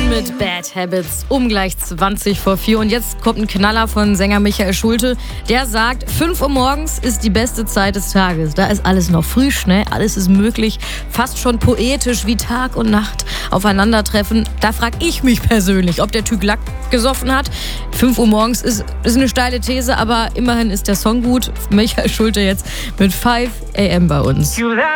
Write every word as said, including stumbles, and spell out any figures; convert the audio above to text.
mit Bad Habits um gleich zwanzig vor vier. Und jetzt kommt ein Knaller von Sänger Michael Schulte. Der sagt, fünf Uhr morgens ist die beste Zeit des Tages. Da ist alles noch frisch, ne? Alles ist möglich. Fast schon poetisch, wie Tag und Nacht aufeinandertreffen. Da frage ich mich persönlich, ob der Typ Lack gesoffen hat. fünf Uhr morgens ist, ist eine steile These, aber immerhin ist der Song gut. Michael Schulte jetzt mit five a m bei uns.